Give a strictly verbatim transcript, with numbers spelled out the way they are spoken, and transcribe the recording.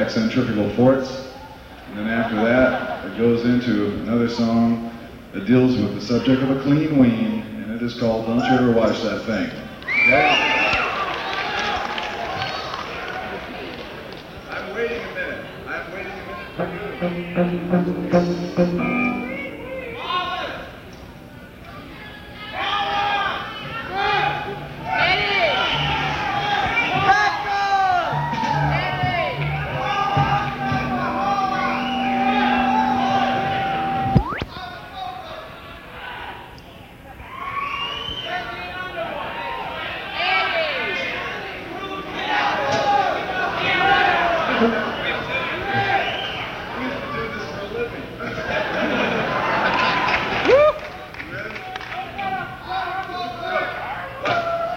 track, Centrifugal Forts. And then after that, it goes into another song that deals with the subject of a clean ween, and it is called Don't You Ever Wash That Thing. Okay? I'm waiting a minute. I'm waiting a minute.